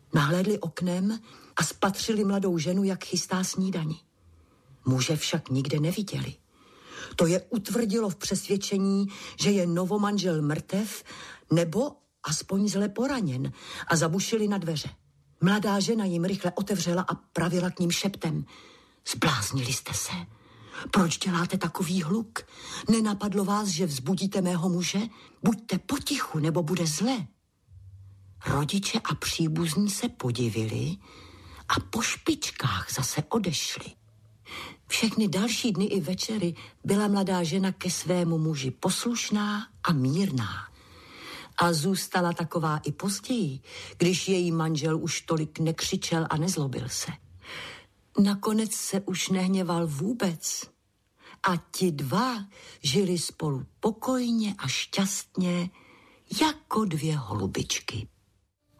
Nahlédli oknem a spatřili mladou ženu, jak chystá snídani. Muže však nikde neviděli. To je utvrdilo v přesvědčení, že je novomanžel mrtev nebo aspoň zle poraněn, a zabušili na dveře. Mladá žena jim rychle otevřela a pravila k ním šeptem: Zbláznili jste se? Proč děláte takový hluk? Nenapadlo vás, že vzbudíte mého muže? Buďte potichu, nebo bude zle. Rodiče a příbuzní se podivili a po špičkách zase odešli. Všechny další dny i večery byla mladá žena ke svému muži poslušná a mírná. A zůstala taková i později, když její manžel už tolik nekřičel a nezlobil se. Nakonec se už nehněval vůbec a ti dva žili spolu pokojně a šťastně jako dvě holubičky.